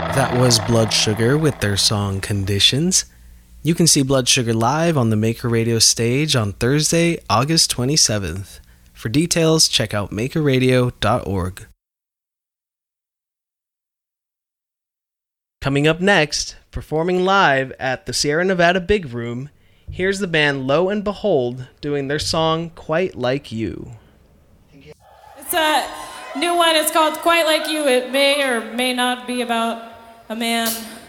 That was Blood Sugar with their song Conditions. You can see Blood Sugar live on the Maker Radio stage on Thursday, August 27th. For details, check out makerradio.org. Coming up next, performing live at the Sierra Nevada Big Room, here's the band Lo and Behold doing their song Quite Like You. It's a new one. It's called Quite Like You. It may or may not be about a man.